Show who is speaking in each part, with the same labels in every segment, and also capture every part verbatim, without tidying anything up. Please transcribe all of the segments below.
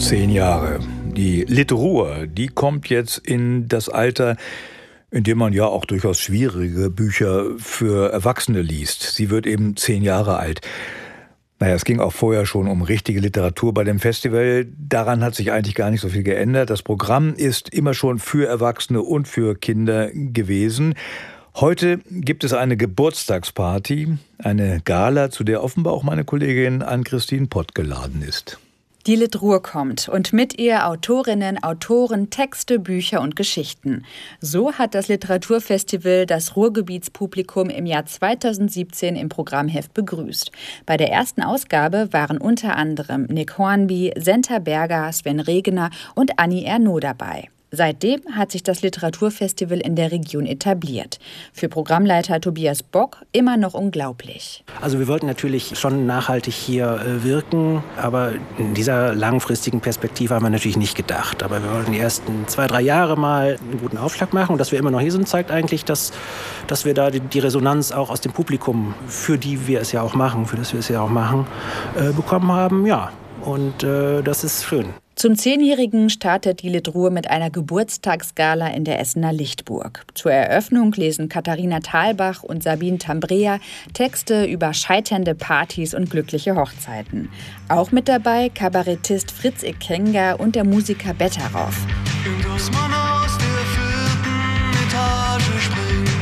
Speaker 1: Zehn Jahre. Die Literatur, die kommt jetzt in das Alter, in dem man ja auch durchaus schwierige Bücher für Erwachsene liest. Sie wird eben zehn Jahre alt. Naja, es ging auch vorher schon um richtige Literatur bei dem Festival. Daran hat sich eigentlich gar nicht so viel geändert. Das Programm ist immer schon für Erwachsene und für Kinder gewesen. Heute gibt es eine Geburtstagsparty, eine Gala, zu der offenbar auch meine Kollegin Ann-Christine Pott geladen ist.
Speaker 2: Die Literatur kommt und mit ihr Autorinnen, Autoren, Texte, Bücher und Geschichten. So hat das Literaturfestival das Ruhrgebietspublikum im Jahr zweitausendsiebzehn im Programmheft begrüßt. Bei der ersten Ausgabe waren unter anderem Nick Hornby, Senta Berger, Sven Regener und Annie Ernaux dabei. Seitdem hat sich das Literaturfestival in der Region etabliert. Für Programmleiter Tobias Bock immer noch unglaublich.
Speaker 3: Also wir wollten natürlich schon nachhaltig hier äh, wirken, aber in dieser langfristigen Perspektive haben wir natürlich nicht gedacht. Aber wir wollten die ersten zwei, drei Jahre mal einen guten Aufschlag machen. Und dass wir immer noch hier sind, zeigt eigentlich, dass, dass wir da die, die Resonanz auch aus dem Publikum, für die wir es ja auch machen, für das wir es ja auch machen, äh, bekommen haben. Ja, und äh, das ist schön.
Speaker 2: Zum Zehnjährigen startet die Litruhr mit einer Geburtstagsgala in der Essener Lichtburg. Zur Eröffnung lesen Katharina Thalbach und Sabine Tambrea Texte über scheiternde Partys und glückliche Hochzeiten. Auch mit dabei Kabarettist Fritz Ekenga und der Musiker Betteroff.
Speaker 4: Dass man aus der vierten Etage springt,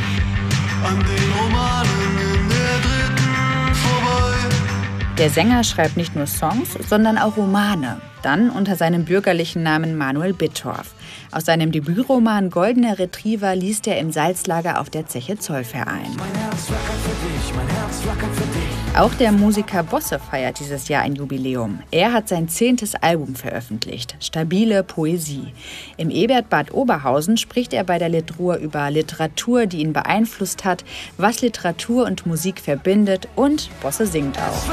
Speaker 4: an den Romanen in der dritten vorbei.
Speaker 2: Der Sänger schreibt nicht nur Songs, sondern auch Romane. Dann unter seinem bürgerlichen Namen Manuel Bittorf. Aus seinem Debütroman Goldener Retriever liest er im Salzlager auf der Zeche Zollverein.
Speaker 4: Mein Herz flackert für dich, mein Herz flackert für dich.
Speaker 2: Auch der Musiker Bosse feiert dieses Jahr ein Jubiläum. Er hat sein zehntes Album veröffentlicht, Stabile Poesie. Im Ebert-Bad Oberhausen spricht er bei der Litruhr über Literatur, die ihn beeinflusst hat, was Literatur und Musik verbindet, und Bosse singt auch.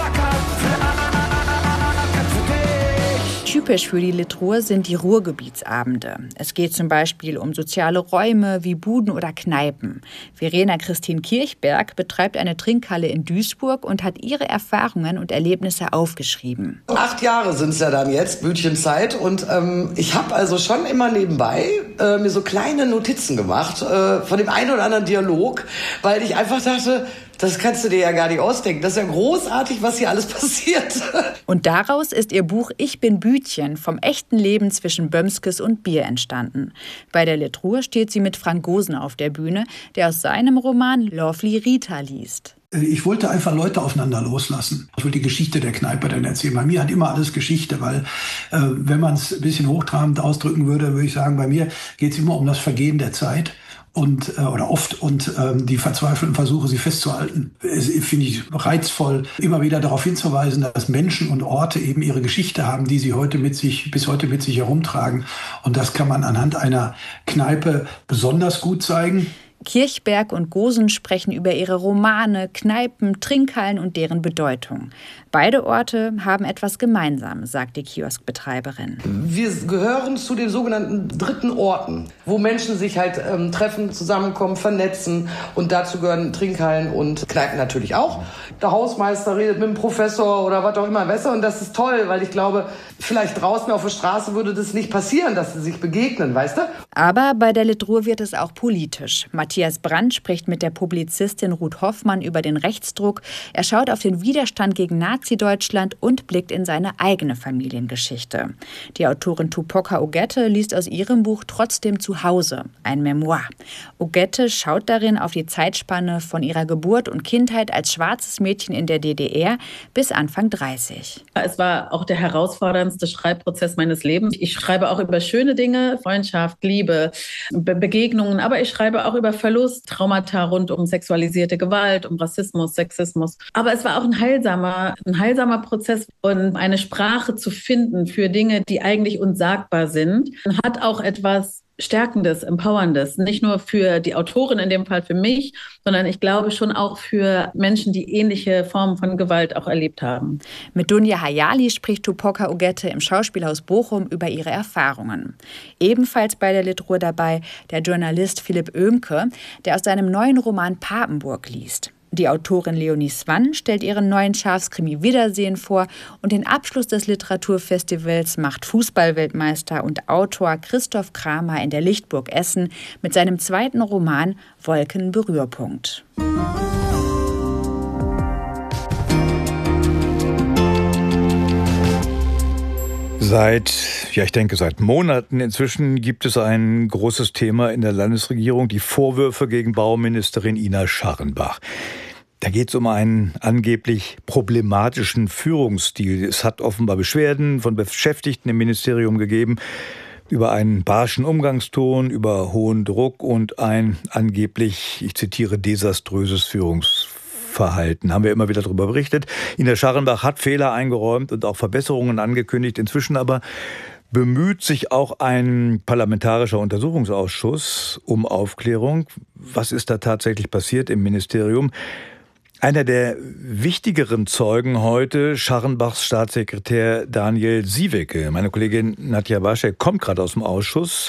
Speaker 2: Typisch für die Litruhr sind die Ruhrgebietsabende. Es geht zum Beispiel um soziale Räume wie Buden oder Kneipen. Verena Christine Kirchberg betreibt eine Trinkhalle in Duisburg und hat ihre Erfahrungen und Erlebnisse aufgeschrieben.
Speaker 5: Acht Jahre sind es ja dann jetzt, Bütchenzeit. Und ähm, ich habe also schon immer nebenbei äh, mir so kleine Notizen gemacht äh, von dem einen oder anderen Dialog, weil ich einfach dachte, das kannst du dir ja gar nicht ausdenken. Das ist ja großartig, was hier alles passiert.
Speaker 2: Und daraus ist ihr Buch Ich bin Bütchen vom echten Leben zwischen Bömskes und Bier entstanden. Bei der Litruhr steht sie mit Frank Gosen auf der Bühne, der aus seinem Roman Lovely Rita liest.
Speaker 6: Ich wollte einfach Leute aufeinander loslassen. Ich wollte die Geschichte der Kneipe dann erzählen. Bei mir hat immer alles Geschichte, weil äh, wenn man es ein bisschen hochtrabend ausdrücken würde, würde ich sagen, bei mir geht es immer um das Vergehen der Zeit. Und, äh, oder oft und ähm, die verzweifelten Versuche, sie festzuhalten. Es finde ich reizvoll, immer wieder darauf hinzuweisen, dass Menschen und Orte eben ihre Geschichte haben, die sie heute mit sich, bis heute mit sich herumtragen. Und das kann man anhand einer Kneipe besonders gut zeigen.
Speaker 2: Kirchberg und Gosen sprechen über ihre Romane, Kneipen, Trinkhallen und deren Bedeutung. Beide Orte haben etwas gemeinsam, sagt die Kioskbetreiberin.
Speaker 5: Wir gehören zu den sogenannten dritten Orten, wo Menschen sich halt ähm, treffen, zusammenkommen, vernetzen. Und dazu gehören Trinkhallen und Kneipen natürlich auch. Der Hausmeister redet mit dem Professor oder was auch immer besser. Und das ist toll, weil ich glaube, vielleicht draußen auf der Straße würde das nicht passieren, dass sie sich begegnen, weißt du?
Speaker 2: Aber bei der Litruhr wird es auch politisch. Matthias Brandt spricht mit der Publizistin Ruth Hoffmann über den Rechtsdruck. Er schaut auf den Widerstand gegen Nazi-Deutschland und blickt in seine eigene Familiengeschichte. Die Autorin Tupoka Ogette liest aus ihrem Buch Trotzdem zu Hause, ein Memoir. Ogette schaut darin auf die Zeitspanne von ihrer Geburt und Kindheit als schwarzes Mädchen in der D D R bis Anfang dreißig.
Speaker 7: Es war auch der herausforderndste Schreibprozess meines Lebens. Ich schreibe auch über schöne Dinge, Freundschaft, Liebe, Be- Begegnungen, aber ich schreibe auch über Verlust, Traumata rund um sexualisierte Gewalt, um Rassismus, Sexismus. Aber es war auch ein heilsamer, ein heilsamer Prozess, und eine Sprache zu finden für Dinge, die eigentlich unsagbar sind, hat auch etwas Stärkendes, Empowerndes, nicht nur für die Autorin, in dem Fall für mich, sondern ich glaube schon auch für Menschen, die ähnliche Formen von Gewalt auch erlebt haben.
Speaker 2: Mit Dunja Hayali spricht Tupoka Ogette im Schauspielhaus Bochum über ihre Erfahrungen. Ebenfalls bei der Litruhr dabei der Journalist Philipp Oehmke, der aus seinem neuen Roman Papenburg liest. Die Autorin Leonie Swann stellt ihren neuen Schafskrimi Wiedersehen vor und den Abschluss des Literaturfestivals macht Fußballweltmeister und Autor Christoph Kramer in der Lichtburg Essen mit seinem zweiten Roman Wolkenberührpunkt.
Speaker 1: Seit, ja, ich denke, seit Monaten inzwischen gibt es ein großes Thema in der Landesregierung, die Vorwürfe gegen Bauministerin Ina Scharrenbach. Da geht es um einen angeblich problematischen Führungsstil. Es hat offenbar Beschwerden von Beschäftigten im Ministerium gegeben über einen barschen Umgangston, über hohen Druck und ein angeblich, ich zitiere, desaströses Führungsverhalten. Haben wir immer wieder darüber berichtet. Ina Scharrenbach hat Fehler eingeräumt und auch Verbesserungen angekündigt. Inzwischen aber bemüht sich auch ein parlamentarischer Untersuchungsausschuss um Aufklärung. Was ist da tatsächlich passiert im Ministerium? Einer der wichtigeren Zeugen heute, Scharrenbachs Staatssekretär Daniel Sieweke. Meine Kollegin Nadja Waschek kommt gerade aus dem Ausschuss.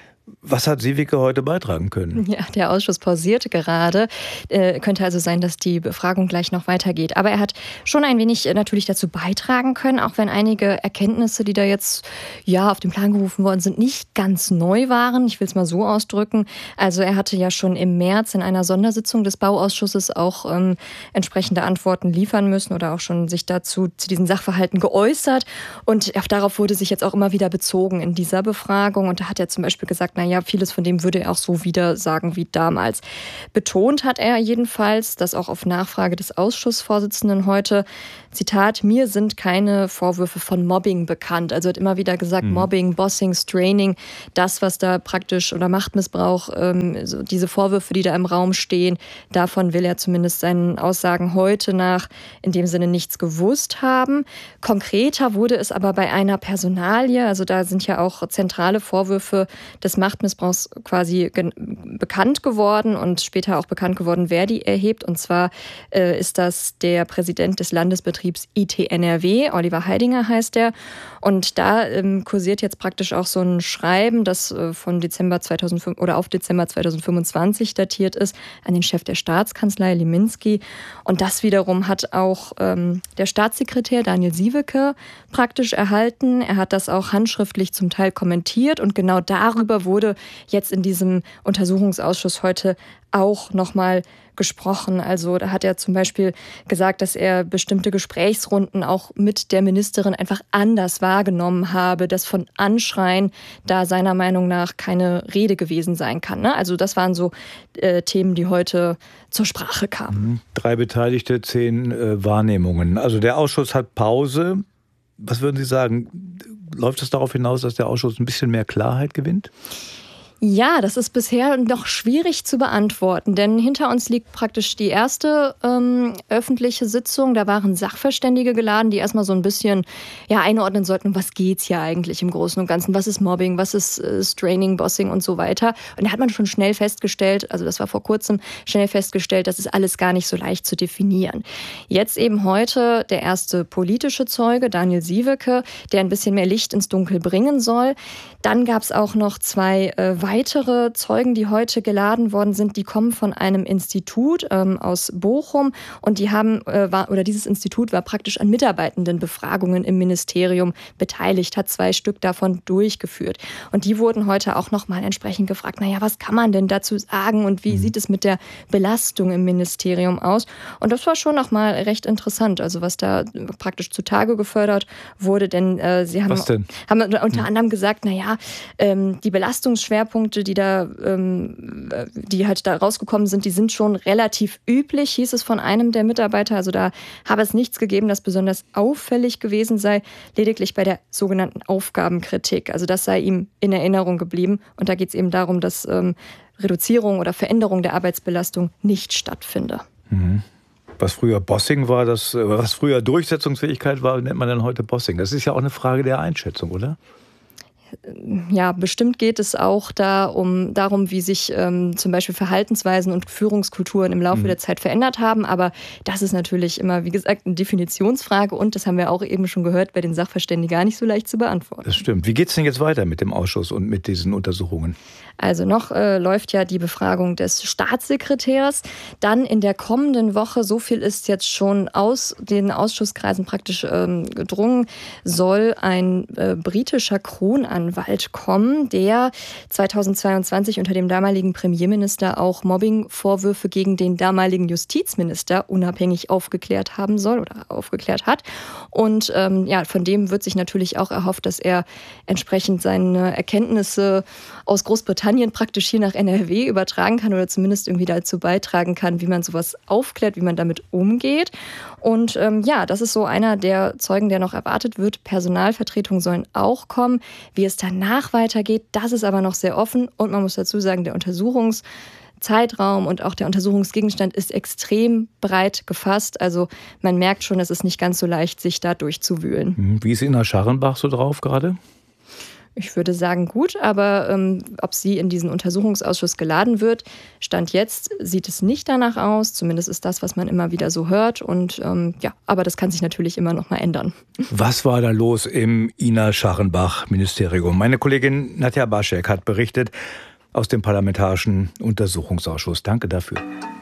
Speaker 1: Was hat Sieweke heute beitragen können?
Speaker 8: Ja, der Ausschuss pausiert gerade. Äh, könnte also sein, dass die Befragung gleich noch weitergeht. Aber er hat schon ein wenig äh, natürlich dazu beitragen können, auch wenn einige Erkenntnisse, die da jetzt ja auf den Plan gerufen worden sind, nicht ganz neu waren. Ich will es mal so ausdrücken. Also er hatte ja schon im März in einer Sondersitzung des Bauausschusses auch ähm, entsprechende Antworten liefern müssen oder auch schon sich dazu zu diesen Sachverhalten geäußert. Und darauf wurde sich jetzt auch immer wieder bezogen in dieser Befragung. Und da hat er zum Beispiel gesagt, naja, vieles von dem würde er auch so wieder sagen wie damals. Betont hat er jedenfalls, dass auch auf Nachfrage des Ausschussvorsitzenden heute, Zitat, mir sind keine Vorwürfe von Mobbing bekannt. Also hat immer wieder gesagt, mhm. Mobbing, Bossing, Straining, das, was da praktisch oder Machtmissbrauch, ähm, so diese Vorwürfe, die da im Raum stehen, davon will er zumindest seinen Aussagen heute nach in dem Sinne nichts gewusst haben. Konkreter wurde es aber bei einer Personalie, also da sind ja auch zentrale Vorwürfe des Machtmissbrauchs quasi ge- bekannt geworden und später auch bekannt geworden, wer die erhebt. Und zwar äh, ist das der Präsident des Landesbetriebs I T N R W, Oliver Heidinger heißt er. Und da ähm, kursiert jetzt praktisch auch so ein Schreiben, das äh, von Dezember zweitausendfünf oder auf Dezember zweitausendfünfundzwanzig datiert ist, an den Chef der Staatskanzlei Liminski. Und das wiederum hat auch ähm, der Staatssekretär Daniel Sieweke praktisch erhalten. Er hat das auch handschriftlich zum Teil kommentiert und genau darüber wurde jetzt in diesem Untersuchungsausschuss heute auch nochmal gesprochen. Also da hat er zum Beispiel gesagt, dass er bestimmte Gesprächsrunden auch mit der Ministerin einfach anders wahrgenommen habe, dass von Anschreien da seiner Meinung nach keine Rede gewesen sein kann. Ne? Also das waren so äh, Themen, die heute zur Sprache kamen.
Speaker 1: Drei Beteiligte, zehn äh, Wahrnehmungen. Also der Ausschuss hat Pause. Was würden Sie sagen? Läuft es darauf hinaus, dass der Ausschuss ein bisschen mehr Klarheit gewinnt?
Speaker 8: Ja, das ist bisher noch schwierig zu beantworten, denn hinter uns liegt praktisch die erste ähm, öffentliche Sitzung. Da waren Sachverständige geladen, die erstmal so ein bisschen ja, einordnen sollten, um was geht's hier eigentlich im Großen und Ganzen, was ist Mobbing, was ist äh, Straining, Bossing und so weiter. Und da hat man schon schnell festgestellt, also das war vor kurzem, schnell festgestellt, das ist alles gar nicht so leicht zu definieren. Jetzt eben heute der erste politische Zeuge, Daniel Sieweke, der ein bisschen mehr Licht ins Dunkel bringen soll. Dann gab es auch noch zwei äh, weitere Zeugen, die heute geladen worden sind, die kommen von einem Institut ähm, aus Bochum und die haben äh, war, oder dieses Institut war praktisch an Mitarbeitendenbefragungen im Ministerium beteiligt, hat zwei Stück davon durchgeführt. Und die wurden heute auch nochmal entsprechend gefragt, naja, was kann man denn dazu sagen und wie mhm. sieht es mit der Belastung im Ministerium aus? Und das war schon nochmal recht interessant, also was da praktisch zutage gefördert wurde, denn äh, sie haben, haben unter mhm. anderem gesagt, naja, ähm, die Belastungsschwerpunkte, die da, ähm, die halt da rausgekommen sind, die sind schon relativ üblich, hieß es von einem der Mitarbeiter. Also da habe es nichts gegeben, das besonders auffällig gewesen sei, lediglich bei der sogenannten Aufgabenkritik. Also das sei ihm in Erinnerung geblieben. Und da geht es eben darum, dass ähm, Reduzierung oder Veränderung der Arbeitsbelastung nicht stattfinde.
Speaker 1: Mhm. Was früher Bossing war, das, was früher Durchsetzungsfähigkeit war, nennt man dann heute Bossing. Das ist ja auch eine Frage der Einschätzung, oder?
Speaker 8: Ja, bestimmt geht es auch da um darum, wie sich ähm, zum Beispiel Verhaltensweisen und Führungskulturen im Laufe mhm. der Zeit verändert haben. Aber das ist natürlich immer, wie gesagt, eine Definitionsfrage und das haben wir auch eben schon gehört, bei den Sachverständigen gar nicht so leicht zu beantworten.
Speaker 1: Das stimmt. Wie geht es denn jetzt weiter mit dem Ausschuss und mit diesen Untersuchungen?
Speaker 8: Also noch äh, läuft ja die Befragung des Staatssekretärs. Dann in der kommenden Woche, so viel ist jetzt schon aus den Ausschusskreisen praktisch ähm, gedrungen, soll ein äh, britischer Kronanwalt kommen, der zweitausendzweiundzwanzig unter dem damaligen Premierminister auch Mobbingvorwürfe gegen den damaligen Justizminister unabhängig aufgeklärt haben soll oder aufgeklärt hat. Und ähm, ja, von dem wird sich natürlich auch erhofft, dass er entsprechend seine Erkenntnisse aus Großbritannien praktisch hier nach N R W übertragen kann oder zumindest irgendwie dazu beitragen kann, wie man sowas aufklärt, wie man damit umgeht. Und ähm, ja, das ist so einer der Zeugen, der noch erwartet wird. Personalvertretungen sollen auch kommen. Wie es danach weitergeht, das ist aber noch sehr offen. Und man muss dazu sagen, der Untersuchungszeitraum und auch der Untersuchungsgegenstand ist extrem breit gefasst. Also man merkt schon, es ist nicht ganz so leicht, sich da durchzuwühlen.
Speaker 1: Wie ist Ina Scharrenbach so drauf gerade?
Speaker 8: Ich würde sagen gut, aber ähm, ob sie in diesen Untersuchungsausschuss geladen wird, Stand jetzt sieht es nicht danach aus. Zumindest ist das, was man immer wieder so hört. Und ähm, ja, aber das kann sich natürlich immer noch mal ändern.
Speaker 1: Was war da los im Ina Scharrenbach-Ministerium? Meine Kollegin Nadja Baschek hat berichtet aus dem Parlamentarischen Untersuchungsausschuss. Danke dafür.